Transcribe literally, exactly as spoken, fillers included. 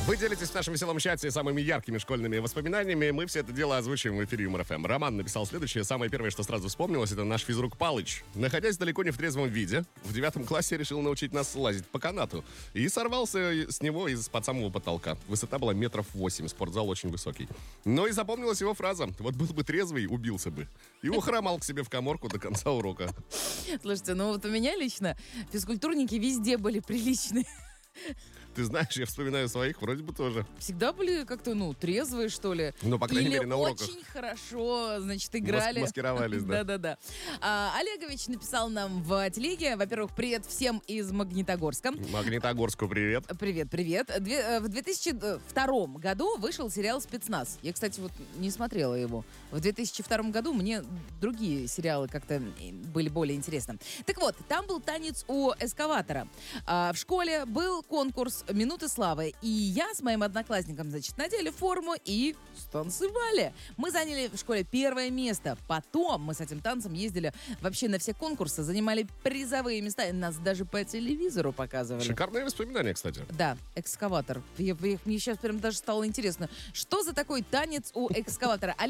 Вы делитесь в нашем веселом чате самыми яркими школьными воспоминаниями. Мы все это дело озвучиваем в эфире Юмор ФМ. Роман написал следующее. Самое первое, что сразу вспомнилось, это наш физрук Палыч. Находясь далеко не в трезвом виде, в девятом классе решил научить нас лазить по канату. И сорвался с него из-под самого потолка. Высота была метров восемь, спортзал очень высокий. Но и запомнилась его фраза. Вот был бы трезвый, убился бы. И ухромал к себе в каморку до конца урока. Слушайте, ну вот у меня лично физкультурники везде были приличные. Ты знаешь, я вспоминаю своих, вроде бы тоже. Всегда были как-то, ну, трезвые, что ли. Ну, по крайней Или мере, на уроках. очень хорошо, значит, играли. Мас- маскировались, да. Да-да-да. А, Олегович написал нам в телеге. Во-первых, привет всем из Магнитогорска. Магнитогорску привет. Привет, привет. Две- в две тысячи втором году вышел сериал «Спецназ». Я, кстати, вот не смотрела его. В две тысячи втором году мне другие сериалы как-то были более интересны. Так вот, там был танец у эскаватора. А, в школе был конкурс «Минуты славы». И я с моим одноклассником, значит, надели форму и станцевали. Мы заняли в школе первое место. Потом мы с этим танцем ездили вообще на все конкурсы, занимали призовые места. И нас даже по телевизору показывали. Шикарные воспоминания, кстати. Да, экскаватор. Я- я- мне сейчас прям даже стало интересно, что за такой танец у экскаватора.